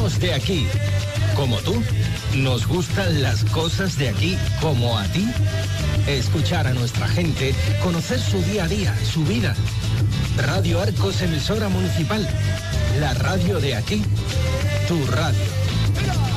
Somos de aquí, como tú. ¿Nos gustan las cosas de aquí como a ti? Escuchar a nuestra gente, conocer su día a día, su vida. Radio Arcos, emisora municipal. La radio de aquí, tu radio.